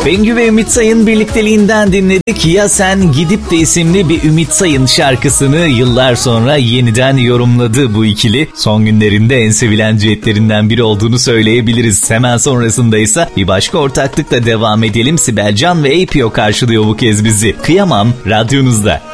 Bengü ve Ümit Sayın birlikteliğinden dinledik. Ya Sen Gidip de isimli bir Ümit Sayın şarkısını yıllar sonra yeniden yorumladı bu ikili. Son günlerinde en sevilen düetlerinden biri olduğunu söyleyebiliriz. Hemen sonrasındaysa bir başka ortaklıkla devam edelim. Sibel Can ve APO karşılıyor bu kez bizi. Kıyamam radyonuzda.